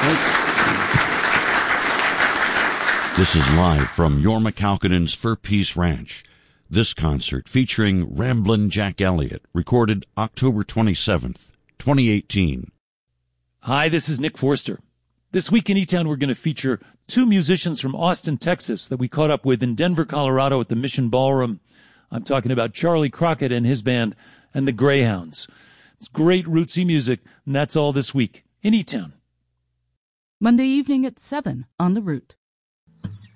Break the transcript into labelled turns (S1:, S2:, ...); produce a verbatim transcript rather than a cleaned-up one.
S1: This is live from Jorma Kaukonen's Fur Peace Ranch. This concert featuring Ramblin' Jack Elliott, recorded October twenty-seventh, twenty eighteen.
S2: Hi, this is Nick Forster. This week in E-Town, we're going to feature two musicians from Austin, Texas that we caught up with in Denver, Colorado at the Mission Ballroom. I'm talking about Charlie Crockett and his band and the Greyhounds. It's great rootsy music, and that's all this week in E-Town.
S3: Monday evening at seven on The Root.